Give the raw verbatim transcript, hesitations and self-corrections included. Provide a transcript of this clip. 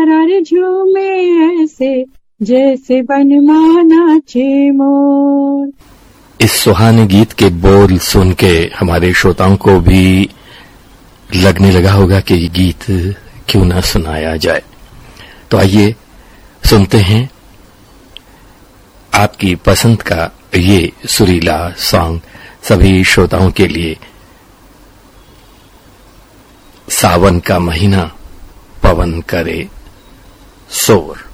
तारा झूमे ऐसे जैसे वनमा नाचे मोर। इस सुहाने गीत के बोल सुन के हमारे श्रोताओं को भी लगने लगा होगा कि ये गीत क्यों ना सुनाया जाए। तो आइए सुनते हैं आपकी पसंद का ये सुरीला सॉन्ग सभी श्रोताओं के लिए। सावन का महीना पवन करे शोर।